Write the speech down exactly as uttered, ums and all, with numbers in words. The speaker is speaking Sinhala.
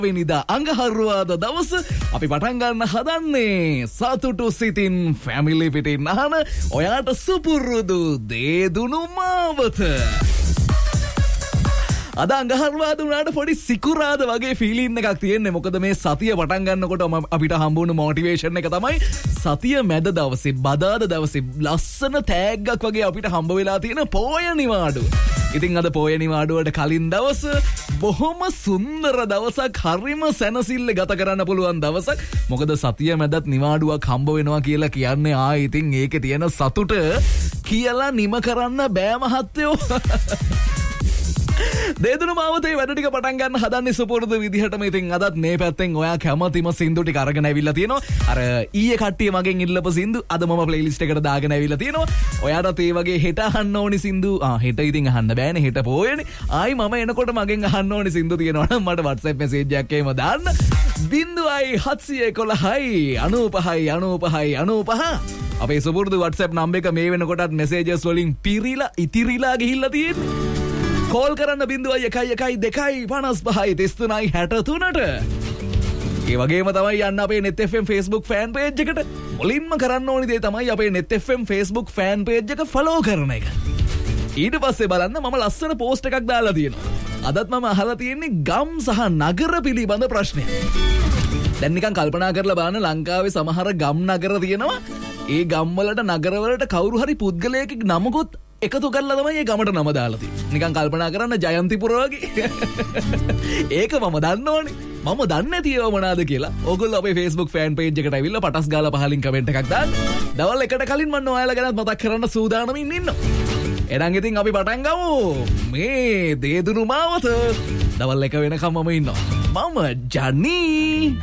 වෙනිදා අඟහරුවාදා දවස අපි පටන් ගන්න හදන්නේ සතුටු සිතින් ෆැමිලි පිටින් අහන ඔයාට සුපුරුදු දේදුණු මාවත. අද අඟහරුවාදා උනාට පොඩි සිකුරාද වගේ ෆීලින් එකක් තියෙන්නේ. මොකද මේ සතිය පටන් ගන්නකොට අපිට හම්බුණු මොටිවේෂන් එක තමයි සතිය මැද දවසේ බදාදා දවසේ ලස්සන තෑග්ගක් වගේ අපිට හම්බ වෙලා තියෙන පෝය නිවාඩුව. ඉතින් අද පෝය නිවාඩුවට කලින් දවස බොහොම සුන්දර දවසක්, හරිම සැනසille ගත කරන්න පුළුවන් දවසක්. මොකද සතිය මැදත් නිවාඩුවක් හම්බ වෙනවා කියලා කියන්නේ ආ ඉතින් ඒකේ තියෙන සතුට කියලා නිම කරන්න බෑ මහත්තයෝ. දේදුණු මාවතේ වැඩ ටික පටන් ගන්න හදන්නේ සුපුරුදු විදිහටම. ඉතින් අදත් මේ පැත්තෙන් ඔයා කැමතිම සින්දු ටික අරගෙන ඇවිල්ලා තියෙනවා. අර ඊයේ කට්ටිය මගෙන් ඉල්ලපු සින්දු අද මම ප්ලේලිස්ට් එකට දාගෙන ඇවිල්ලා තියෙනවා. ඔයාටත් ඒ වගේ හෙට අහන්න ඕනි සින්දු. ආ හෙට ඉතින් අහන්න බෑනේ, හෙට පොයනේ. ආයි මම එනකොට මගෙන් අහන්න ඕනි සින්දු තියෙනවා නම් මට WhatsApp message එකක් එහෙම දාන්න. ज़ीरो सात एक एक අනූපහයි අනූපහයි අනූපහ. අපේ සුපුරුදු WhatsApp නම්බර් එක මේ වෙනකොටත් messages වලින් පිරිලා ඉතිරිලා ගිහිල්ලා තියෙන්නේ. කෝල් කරන්න බින්දුවයි එකයි එකයි දෙකයි පනස් පහයි තිස් තුනයි හැට තුනට. ඒ වගේම තමයි යන්න අපේ net fm Facebook fan page එකට. මුලින්ම කරන්න ඕනි දේ තමයි අපේ net fm Facebook fan page එක follow කරන එක. ඊට පස්සේ බලන්න මම ලස්සන post එකක් දාලා තියෙනවා. අදත් මම අහලා තියෙන්නේ ගම් සහ නගර පිළිබඳ ප්‍රශ්නයක්. දැන් නිකන් කල්පනා කරලා බලන්න, ලංකාවේ සමහර ගම් නගර තියෙනවා. ඒ ගම් වලට නගර වලට කවුරු හරි පුද්ගලයෙක් නමකුත් එකතු කරලා තමයි මේ ගමට නම දාලා තියෙන්නේ. නිකන් කල්පනා කරන්න ජයන්තිපුර වගේ. ඒක මම දන්නවනේ. මම දන්නේ නැති ඒවා මොනවාද කියලා. ඕගොල්ලෝ අපේ Facebook fan page එකට ඇවිල්ලා පටස් ගාලා පහලින් කමෙන්ට් එකක් දාන්න. දවල් එකට කලින් මම ඔයාලා ගැන මතක් කරන්න සූදානමින් ඉන්නවා. එහෙනම් ඉතින් අපි පටන් ගමු. මේ දේදුණු මාවත දවල් එක වෙනකම් මම ඉන්නවා. මම ජනී